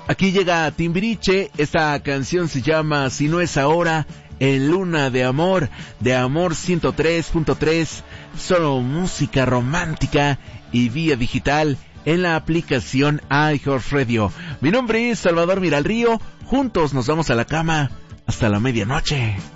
Aquí llega Timbiriche, esta canción se llama Si no es ahora, en Luna de Amor 103.3, solo música romántica y vía digital en la aplicación iHeartRadio. Mi nombre es Salvador Miralrío, juntos nos vamos a la cama hasta la medianoche.